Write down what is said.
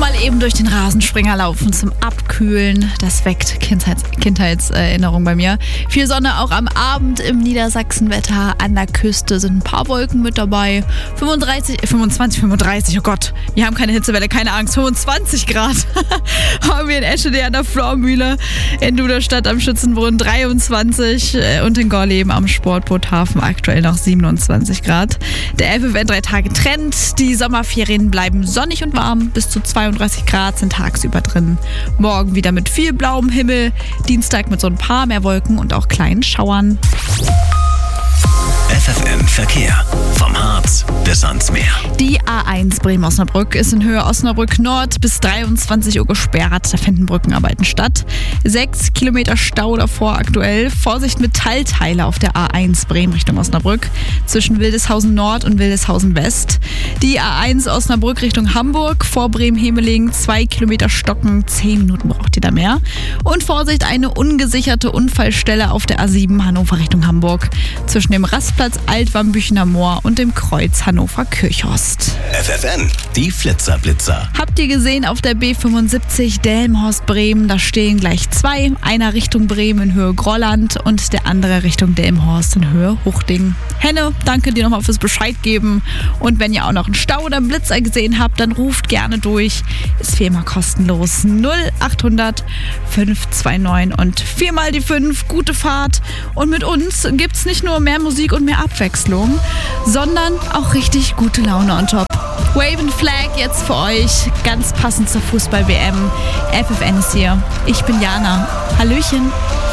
mal eben durch den Rasensprenger laufen zum Abkühlen. Das weckt Kindheitserinnerungen bei mir. Viel Sonne auch am Abend im Niedersachsenwetter. An der Küste sind ein paar Wolken mit dabei. 25, oh Gott. Wir haben keine Hitzewelle, keine Angst. 25 Grad haben wir in Eschede an der Flormühle, in Duderstadt am Schützenbrunn 23 und in Gorleben am Sportboothafen aktuell noch 27 Grad. Der FFN 3 Tage Trend. Die Sommerferien bleiben sonnig und warm. Bis zu 32 Grad sind tagsüber drin. Morgen wieder mit viel blauem Himmel. Dienstag mit so ein paar mehr Wolken und auch kleinen Schauern. FFN Verkehr. Vom Harz bis ans Meer. Die A1 Bremen-Osnabrück ist in Höhe Osnabrück Nord bis 23 Uhr gesperrt. Da finden Brückenarbeiten statt. 6 Kilometer Stau davor aktuell. Vorsicht Metallteile auf der A1 Bremen Richtung Osnabrück. Zwischen Wildeshausen Nord und Wildeshausen West. Die A1 Osnabrück Richtung Hamburg. Vor Bremen-Hemeling 2 Kilometer stocken. 10 Minuten braucht ihr da mehr. Und Vorsicht, eine ungesicherte Unfallstelle auf der A7 Hannover Richtung Hamburg. Zwischen dem Rastplatz Altwambüchener Moor und dem Kreuz Hannover-Kirchhorst. FFN, die Flitzer-Blitzer. Habt ihr gesehen auf der B75 Delmenhorst-Bremen? Da stehen gleich zwei. Einer Richtung Bremen in Höhe Grolland und der andere Richtung Delmenhorst in Höhe Huchting. Henne, danke dir nochmal fürs Bescheid geben. Und wenn ihr auch noch einen Stau oder einen Blitzer gesehen habt, dann ruft gerne durch. Ist wie immer kostenlos. 0800 529 und 4 mal die 5. Gute Fahrt. Und mit uns gibt's nicht nur mehr Musik und mehr Abwechslung, sondern auch richtig gute Laune on top. Wave & Flag jetzt für euch, ganz passend zur Fußball-WM. FFN ist hier. Ich bin Jana. Hallöchen.